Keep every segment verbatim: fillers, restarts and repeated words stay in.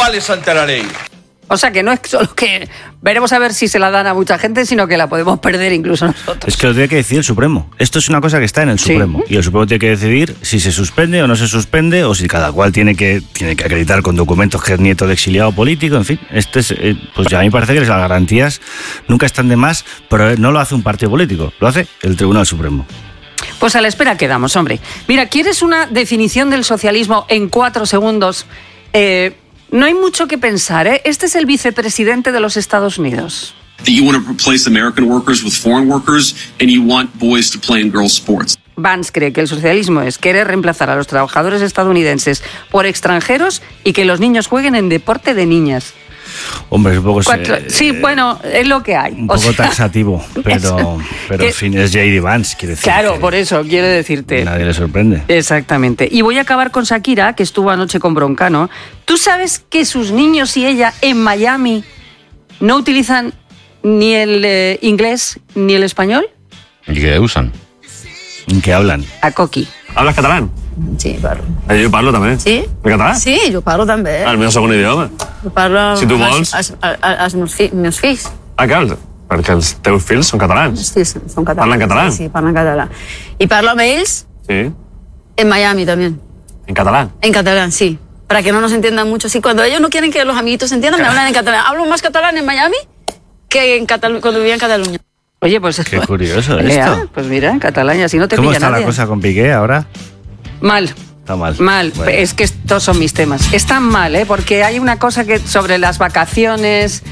iguales ante la ley. O sea que no es solo que veremos a ver si se la dan a mucha gente, sino que la podemos perder incluso nosotros. Es que lo tiene que decidir el Supremo. Esto es una cosa que está en el Sí. Supremo. Y el Supremo tiene que decidir si se suspende o no se suspende, o si cada cual tiene que, tiene que acreditar con documentos que es nieto de exiliado político. En fin, este es, eh, pues ya a mí me parece que las garantías nunca están de más, pero no lo hace un partido político, lo hace el Tribunal Supremo. Pues a la espera quedamos, hombre. Mira, ¿quieres una definición del socialismo en cuatro segundos? Eh... No hay mucho que pensar, ¿eh? Este es el vicepresidente de los Estados Unidos. You want to replace American workers with foreign workers and you want boys to play in girls' sports. Vance cree que el socialismo es querer reemplazar a los trabajadores estadounidenses por extranjeros y que los niños jueguen en deporte de niñas. Hombre, es un poco... Cuatro. Eh, sí, bueno, es lo que hay. Un O poco sea, taxativo, pero, pero que, en fin, es J D Vance, quiere decir. Claro, que por eso, quiero decirte. nadie le sorprende. Exactamente. Y voy a acabar con Shakira, que estuvo anoche con Broncano. ¿Tú sabes que sus niños y ella en Miami no utilizan ni el eh, inglés ni el español? ¿Y qué usan? ¿En qué hablan? A Coqui. Hablas catalán? Sí, parlo. Eh, jo parlo també. Sí? De català? Sí, jo parlo també. El meu segon idioma. Jo parlo Si tu amb vols. els, els, els, els meus, fi, meus fills. Ah, clar, perquè els teus fills són catalans. Els fills són catalans. Parlen català? Sí, sí, parlen català. I parlo amb ells Sí, en Miami también. en català. En catalán, sí. Para que no nos entiendan mucho. Sí, cuando ellos no quieren que los amiguitos se entiendan, me hablan en catalán. Hablo más catalán en Miami que en Catalu- cuando vivía en Cataluña. Oye, pues... Qué curioso Lea, esto. pues mira, en catalán y así no te ¿Cómo pilla está nadie. la cosa con Piqué ahora? Mal. Está mal. Mal, Bueno. es que estos son mis temas. Están mal, ¿eh? Porque hay una cosa que sobre las vacaciones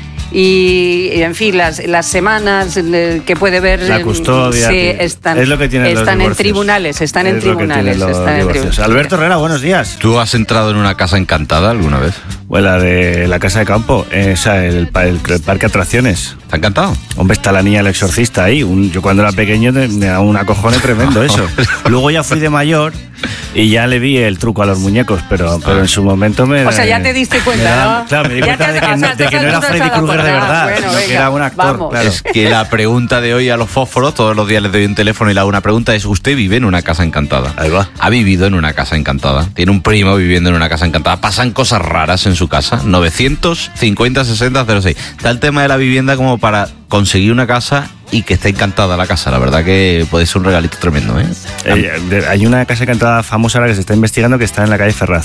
y, y, en fin, las, las semanas eh, que puede ver... La custodia. Sí, tío. están, es lo que tienen los están en divorcios. tribunales, están en Es lo que tienen tribunales. los Están en divorcios. tribunales. Alberto Herrera, buenos días. ¿Tú has entrado en una casa encantada alguna vez? Bueno, la de la casa de campo, esa, el, pa- el, el parque atracciones. ¿Te ha encantado? Hombre, está la niña del exorcista ahí. Un- yo cuando era pequeño me me daba un acojone tremendo eso. Luego ya fui de mayor y ya le vi el truco a los muñecos, pero, pero en su momento me... O sea, ya te diste cuenta, me daba- ¿no? Claro, me di Ya cuenta te- de que, o sea, no- de que no era tú te has Freddy dado Krueger de cuenta. verdad, Bueno, sino que venga, era un actor, vamos. claro. Es que la pregunta de hoy a los fósforos, todos los días les doy un teléfono y le hago una pregunta, es: ¿usted vive en una casa encantada? Ahí va. ¿Ha vivido en una casa encantada? ¿Tiene un primo viviendo en una casa encantada? ¿Pasan cosas raras en su casa? novecientos cincuenta sesenta cero seis. Está el tema de la vivienda como para conseguir una casa y que esté encantada la casa. La verdad que puede ser un regalito tremendo, ¿eh? Eh, de- hay una casa encantada famosa ahora que se está investigando que está en la calle Ferraz.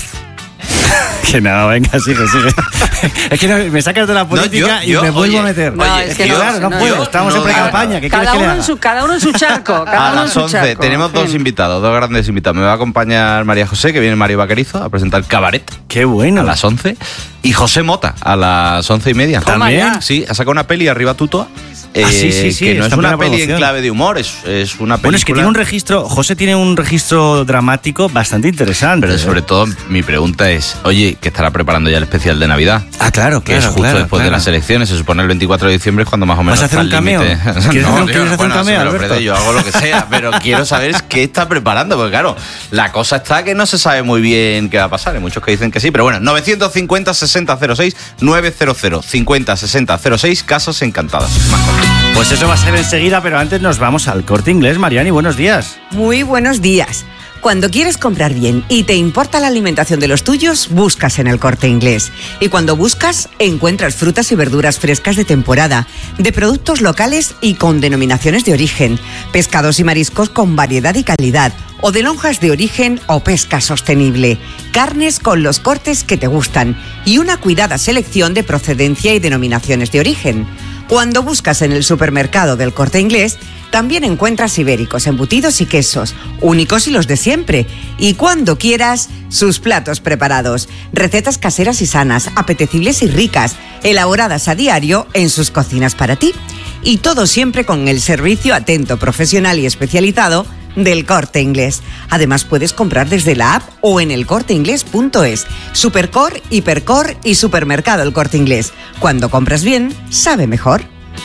Que nada, venga, sigue, sigue. Es que no, me sacas de la política yo- yo, y me vuelvo oye, a meter. No, Oye, es que yo- claro, no, no, puedo, yo estamos no en digo pre-campaña. ¿Qué quieres Cada que le uno, haga? en su, cada uno en su charco. Cada A uno en las su once charco. tenemos En dos fin. invitados, dos grandes invitados. Me va a acompañar María José, que viene Mario Vaquerizo, a presentar Cabaret Qué bueno. a las once. Y José Mota a las once y media. Toma ya. Sí, ha sacado una peli, Arriba Tutoa. Ah, sí, sí, sí, que no es está en una plena peli en promoción. clave de humor, es, es una película. Bueno, es que tiene un registro, José tiene un registro dramático bastante interesante. Pero sobre todo, mi pregunta es: oye, ¿que estará preparando ya el especial de Navidad? Ah, claro, Que claro, es justo claro, después de claro. las elecciones, se supone el veinticuatro de diciembre es cuando más o menos ¿Vas a hacer está un el cameo? límite. ¿Quieres hacer un- tío, quieres hacer un bueno, cameo, si me lo Alberto? ofrece, yo hago lo que sea, pero quiero saber es qué está preparando, porque claro, la cosa está que no se sabe muy bien qué va a pasar. Hay muchos que dicen que sí, pero bueno, novecientos cincuenta sesenta cero seis, novecientos cincuenta sesenta cero seis, Casas Encantadas. Más cosas. Pues eso va a ser enseguida, pero antes nos vamos al Corte Inglés. Mariani, buenos días. Muy buenos días. Cuando quieres comprar bien y te importa la alimentación de los tuyos, buscas en el Corte Inglés. Y cuando buscas, encuentras frutas y verduras frescas de temporada, de productos locales y con denominaciones de origen, pescados y mariscos con variedad y calidad, o de lonjas de origen o pesca sostenible, carnes con los cortes que te gustan y una cuidada selección de procedencia y denominaciones de origen. Cuando buscas en el supermercado del Corte Inglés, también encuentras ibéricos, embutidos y quesos, únicos y los de siempre. Y cuando quieras, sus platos preparados, recetas caseras y sanas, apetecibles y ricas, elaboradas a diario en sus cocinas para ti. Y todo siempre con el servicio atento, profesional y especializado del Corte Inglés. Además, puedes comprar desde la app o en el corte inglés punto es. Supercor, Hipercor y Supermercado El Corte Inglés. Cuando compras bien, sabe mejor.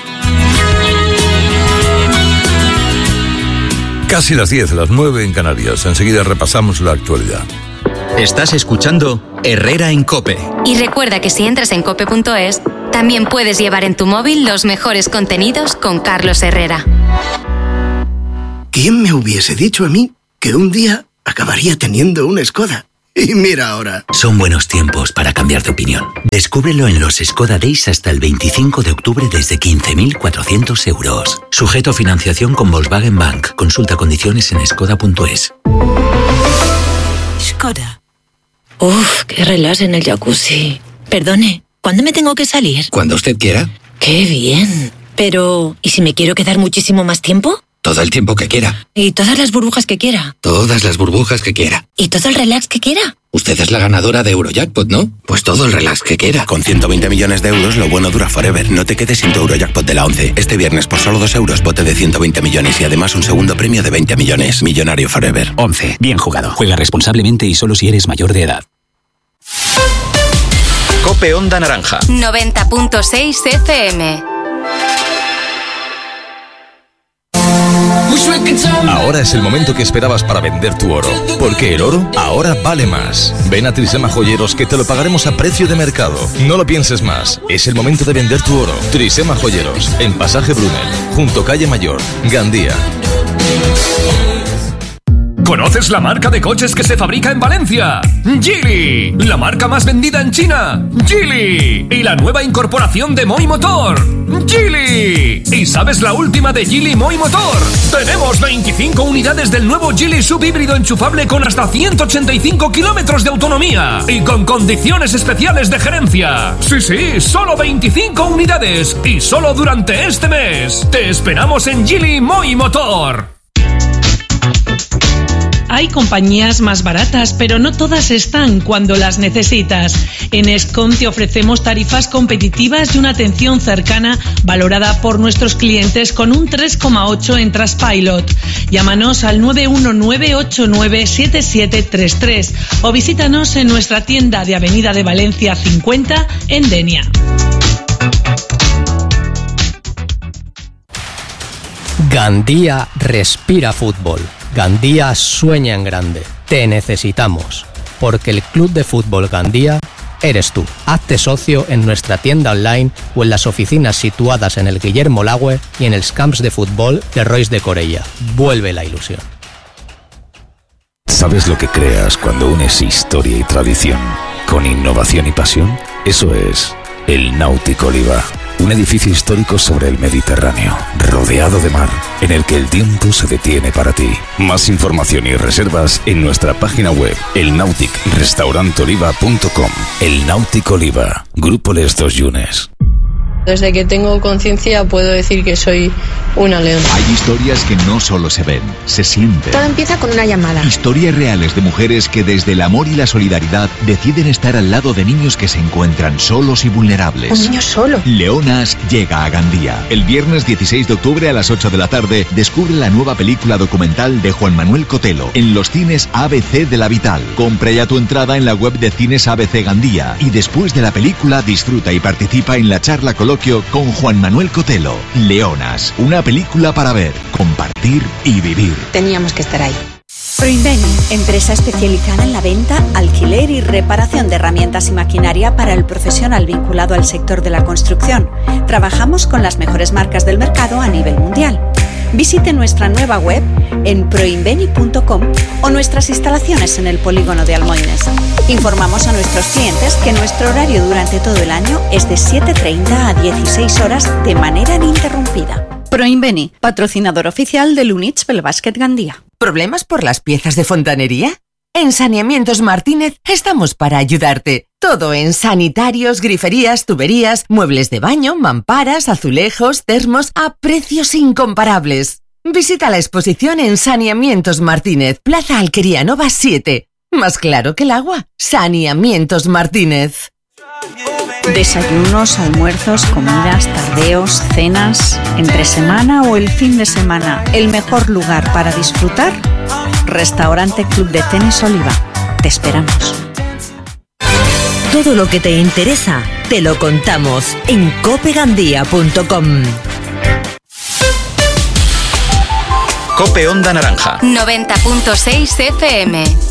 Casi las diez, las nueve en Canarias. Enseguida repasamos la actualidad. Estás escuchando Herrera en COPE. Y recuerda que si entras en cope punto es, también puedes llevar en tu móvil los mejores contenidos con Carlos Herrera. ¿Quién me hubiese dicho a mí que un día acabaría teniendo una Skoda? Y mira ahora. Son buenos tiempos para cambiar de opinión. Descúbrelo en los Skoda Days hasta el veinticinco de octubre desde quince mil cuatrocientos euros. Sujeto a financiación con Volkswagen Bank. Consulta condiciones en skoda punto es. Skoda. Uf, qué relax en el jacuzzi. Perdone, ¿cuándo me tengo que salir? Cuando usted quiera. Qué bien. Pero, ¿y si me quiero quedar muchísimo más tiempo? Todo el tiempo que quiera. ¿Y todas las burbujas que quiera? Todas las burbujas que quiera. ¿Y todo el relax que quiera? Usted es la ganadora de Eurojackpot, ¿no? Pues todo el relax que quiera. Con ciento veinte millones de euros, lo bueno dura forever. No te quedes sin tu Eurojackpot de la once. Este viernes, por solo dos euros, bote de ciento veinte millones y además un segundo premio de veinte millones. Millonario forever. once. Bien jugado. Juega responsablemente y solo si eres mayor de edad. Cope Onda Naranja. noventa punto seis F M. Ahora es el momento que esperabas para vender tu oro, porque el oro ahora vale más. Ven a Trisema Joyeros que te lo pagaremos a precio de mercado. No lo pienses más, es el momento de vender tu oro. Trisema Joyeros, en Pasaje Brunel, junto Calle Mayor, Gandía. ¿Conoces la marca de coches que se fabrica en Valencia? Geely, la marca más vendida en China. Geely. Y la nueva incorporación de Moi Motor. Geely. ¿Y sabes la última de Geely Moi Motor? Tenemos veinticinco unidades del nuevo Geely subhíbrido enchufable con hasta ciento ochenta y cinco kilómetros de autonomía y con condiciones especiales de gerencia. Sí, sí, solo veinticinco unidades y solo durante este mes. Te esperamos en Geely Moi Motor. Hay compañías más baratas, pero no todas están cuando las necesitas. En Escom te ofrecemos tarifas competitivas y una atención cercana valorada por nuestros clientes con un tres coma ocho en Trustpilot. Llámanos al nueve uno nueve ocho nueve siete siete tres tres o visítanos en nuestra tienda de Avenida de Valencia cincuenta en Denia. Gandía respira fútbol. Gandía sueña en grande. Te necesitamos. Porque el Club de Fútbol Gandía eres tú. Hazte socio en nuestra tienda online o en las oficinas situadas en el Guillermo Lagüe y en els camps de fútbol de Rois de Corella. Vuelve la ilusión. ¿Sabes lo que creas cuando unes historia y tradición con innovación y pasión? Eso es el Náutico Oliva. Un edificio histórico sobre el Mediterráneo, rodeado de mar, en el que el tiempo se detiene para ti. Más información y reservas en nuestra página web, el nautic restaurant oliva punto com. El Náutico Oliva, Grupo Les Dos Yunes. Desde que tengo conciencia puedo decir que soy una leona. Hay historias que no solo se ven, se sienten. Todo empieza con una llamada. Historias reales de mujeres que desde el amor y la solidaridad deciden estar al lado de niños que se encuentran solos y vulnerables. Un niño solo. Leonas llega a Gandía. El viernes dieciséis de octubre a las ocho de la tarde descubre la nueva película documental de Juan Manuel Cotelo en los cines A B C de la Vital. Compra ya tu entrada en la web de Cines A B C Gandía y después de la película disfruta y participa en la charla coloquial con Juan Manuel Cotelo. Leonas, una película para ver, compartir y vivir. Teníamos que estar ahí. Proinveni, empresa especializada en la venta, alquiler y reparación de herramientas y maquinaria para el profesional vinculado al sector de la construcción. Trabajamos con las mejores marcas del mercado a nivel mundial. Visite nuestra nueva web en proinveni punto com o nuestras instalaciones en el polígono de Almoines. Informamos a nuestros clientes que nuestro horario durante todo el año es de siete treinta a dieciséis horas de manera ininterrumpida. Proinveni, patrocinador oficial del Units pel Bàsquet Gandía. ¿Problemas por las piezas de fontanería? En Saneamientos Martínez estamos para ayudarte. Todo en sanitarios, griferías, tuberías, muebles de baño, mamparas, azulejos, termos a precios incomparables. Visita la exposición en Saneamientos Martínez, Plaza Alquería Nova siete. Más claro que el agua. Saneamientos Martínez. Desayunos, almuerzos, comidas, tardeos, cenas, entre semana o el fin de semana. El mejor lugar para disfrutar, Restaurante Club de Tenis Oliva. Te esperamos. Todo lo que te interesa, te lo contamos en cope gandía punto com. Cope Onda Naranja. noventa punto seis F M.